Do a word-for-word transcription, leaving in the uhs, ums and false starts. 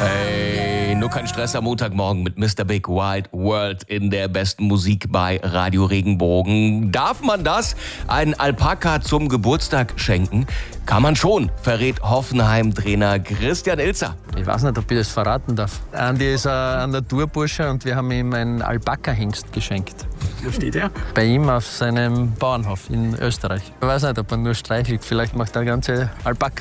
Hey, nur kein Stress am Montagmorgen mit Mister Big Wild World in der besten Musik bei Radio Regenbogen. Darf man das? Einen Alpaka zum Geburtstag schenken? Kann man schon, verrät Hoffenheim-Trainer Christian Ilzer. Ich weiß nicht, ob ich das verraten darf. Andi ist ein Naturbursche und wir haben ihm einen Alpaka-Hengst geschenkt. Wo steht er? Bei ihm auf seinem Bauernhof in Österreich. Ich weiß nicht, ob er nur streichelt. Vielleicht macht er ganze Alpaka.